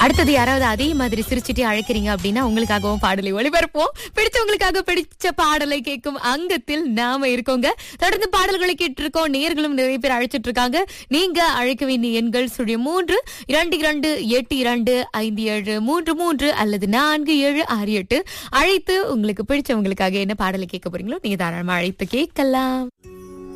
அடுத்தது யாராவது அதே மாதிரி சிரிச்சுட்டே அழைக்கிறீங்க அப்படின்னா உங்களுக்காகவும் பாடலை ஒளிபரப்போம். பிடிச்சவங்களுக்காக பிடிச்ச பாடலை கேட்கும் அங்கத்தில் நாம இருக்கோங்க. தொடர்ந்து பாடல்களை கேட்டு இருக்கோம். நேர்களும் நிறைய பேர் அழைச்சிட்டு இருக்காங்க. நீங்க அழைக்க வேண்டிய எண்கள் 0322825733 அல்லது 4768 அழைத்து உங்களுக்கு பிடிச்சவங்களுக்காக என்ன பாடலை கேட்க போறீங்களோ நீங்க தாராளமா அழைத்து கேட்கலாம்.